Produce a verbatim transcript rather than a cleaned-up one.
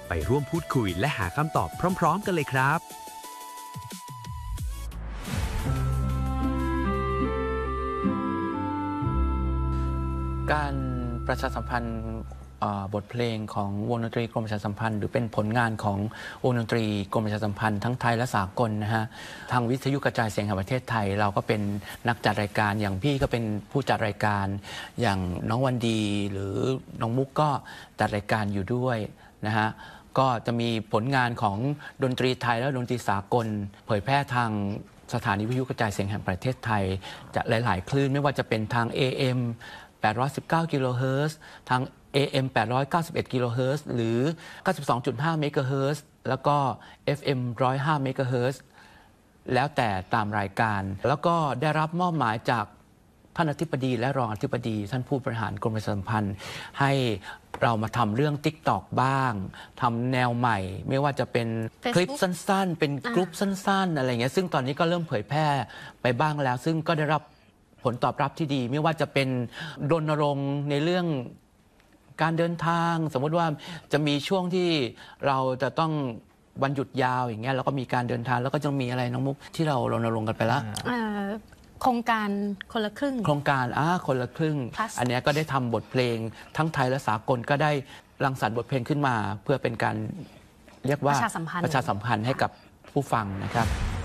ไปร่วมพูดคุยและหาคำตอบพร้อมๆกันเลยครับการประชาสัมพันธ์บทเพลงของวงดนตรีกรมประชาสัมพันธ์หรือเป็นผลงานของวงดนตรีกรมประชาสัมพันธ์ทั้งไทยและสากลนะฮะทางวิทยุกระจายเสียงแห่งประเทศไทยเราก็เป็นนักจัดรายการอย่างพี่ก็เป็นผู้จัดรายการอย่างน้องวันดีหรือน้องมุกก็จัดรายการอยู่ด้วยนะฮะก็จะมีผลงานของดนตรีไทยและดนตรีสากลเผยแพร่ทางสถานีวิทยุกระจายเสียงแห่งประเทศไทยจะหลายๆคลื่นไม่ว่าจะเป็นทาง เอ เอ็ม แปดร้อยสิบเก้า กิโลเฮิรตซ์ทาง เอ เอ็ม แปดร้อยเก้าสิบเอ็ด กิโลเฮิรตซ์หรือ เก้าสิบสองจุดห้า เมกะเฮิรตซ์แล้วก็ เอฟ เอ็ม หนึ่งร้อยห้า เมกะเฮิรตซ์แล้วแต่ตามรายการแล้วก็ได้รับมอบหมายจากท่านอธิบดีและรองอธิบดีท่านผู้บริหารกรมประชาสัมพันธ์ให้เรามาทำเรื่อง ติ๊กต็อก บ้างทำแนวใหม่ไม่ว่าจะเป็น Facebook คลิปสั้นๆเป็นกรุ๊ปสั้นๆอะไรเงี้ยซึ่งตอนนี้ก็เริ่มเผยแพร่ไปบ้างแล้วซึ่งก็ได้รับผลตอบรับที่ดีไม่ว่าจะเป็นรณรงค์ในเรื่องการเดินทางสมมติว่าจะมีช่วงที่เราจะต้องวันหยุดยาวอย่างเงี้ยแล้วก็มีการเดินทางแล้วก็จะมีอะไรน้องมุกที่เรารณรงค์กันไปแล้วโครงการคนละครึ่งโครงการอ่าคนละครึ่ง Plus อันนี้ก็ได้ทำบทเพลงทั้งไทยและสากลก็ได้รังสรรค์บทเพลงขึ้นมาเพื่อเป็นการเรียกว่าประชาสัมพันธ์ประชาสัมพันธ์ให้กับผู้ฟังนะครับ